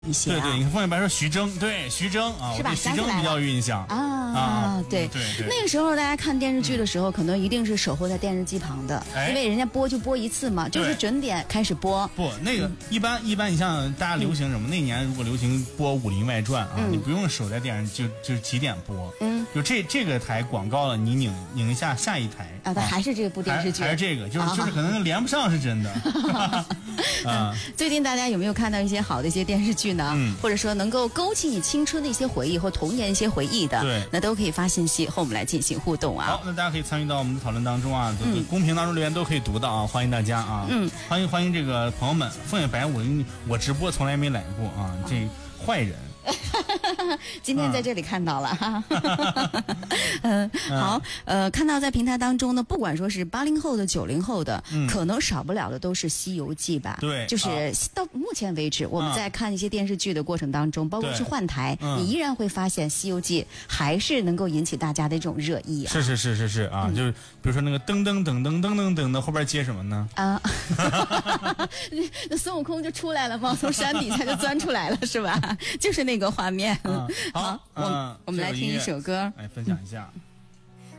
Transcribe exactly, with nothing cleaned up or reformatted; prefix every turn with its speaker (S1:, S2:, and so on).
S1: 一些、啊、
S2: 对对，你看凤小白说徐峥，对徐峥啊，
S1: 是吧？
S2: 我对徐峥比较有印象
S1: 啊
S2: 啊，
S1: 对、
S2: 嗯、对对。
S1: 那个时候大家看电视剧的时候，嗯、可能一定是守候在电视机旁的，哎、因为人家播就播一次嘛，就是准点开始播。
S2: 不，那个、嗯、一般一般，你像大家流行什么？嗯、那年如果流行播《武林外传》啊，嗯、你不用守在电视，就就是几点播，嗯，就这这个台广告了，你拧拧一下下一台
S1: 啊，它还是这部电视剧，
S2: 还, 还是这个，就是、啊、就是可能连不上是真的。
S1: 啊，最近大家有没有看到一些好的一些电视剧呢？
S2: 嗯，
S1: 或者说能够勾起你青春的一些回忆或童年一些回忆的，
S2: 对，
S1: 那都可以发信息和我们来进行互动啊。
S2: 好，那大家可以参与到我们的讨论当中啊，嗯、公屏当中留言都可以读到啊，欢迎大家啊，
S1: 嗯，
S2: 欢迎欢迎这个朋友们。凤小白我我直播从来没来过啊，这坏人。
S1: 今天在这里看到了哈，嗯，好，呃，看到在平台当中呢，不管说是八零后的、九零后的，嗯、可能少不了的都是《西游记》吧？
S2: 对，
S1: 就是到目前为止，我们在看一些电视剧的过程当中，包括去换台，你依然会发现《西游记》还是能够引起大家的这种热议啊！
S2: 是是是是是啊，嗯、就是比如说那个噔噔噔噔噔噔噔的后边接什么呢？
S1: 啊，那孙悟空就出来了吗？从山底下就钻出来了，是吧？就是那个画面。
S2: 嗯、好，
S1: 好，我、嗯、我们来听一首歌，
S2: 来分享一下。嗯